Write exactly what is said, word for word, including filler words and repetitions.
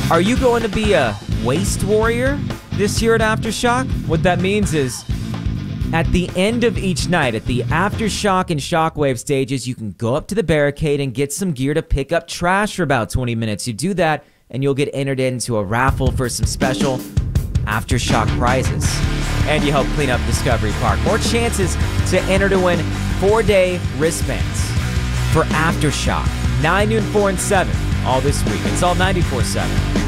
Are you going to be a waste warrior this year at Aftershock? What that means is, at the end of each night, at the Aftershock and Shockwave stages, you can go up to the barricade and get some gear to pick up trash for about twenty minutes. You do that, and you'll get entered into a raffle for some special Aftershock prizes. And you help clean up Discovery Park. More chances to enter to win four-day wristbands for Aftershock. nine, noon, four, and seven all this week. It's all ninety-four seven.